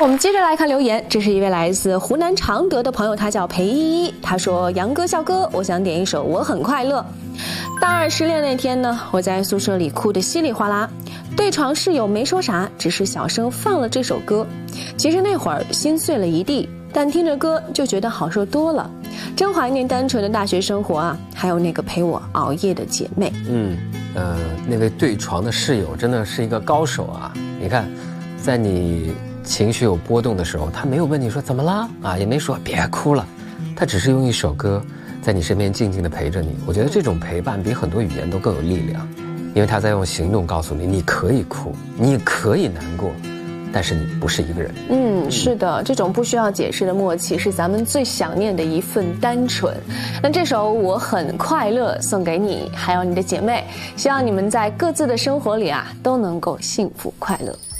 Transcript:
我们接着来看留言，这是一位来自湖南常德的朋友，他叫裴依依。他说：“杨哥、笑哥，我想点一首《我很快乐》。大二失恋那天呢，我在宿舍里哭得稀里哗啦，对床室友没说啥，只是小声放了这首歌。其实那会儿心碎了一地，但听着歌就觉得好受多了。真怀念单纯的大学生活啊，还有那个陪我熬夜的姐妹。” 那位对床的室友真的是一个高手啊！你看，在你情绪有波动的时候，他没有问你说怎么啦啊，也没说别哭了，他只是用一首歌在你身边静静地陪着你。我觉得这种陪伴比很多语言都更有力量，因为他在用行动告诉你，你可以哭，你可以难过，但是你不是一个人。 是的，这种不需要解释的默契是咱们最想念的一份单纯。那这首《我很快乐》送给你，还有你的姐妹，希望你们在各自的生活里啊都能够幸福快乐。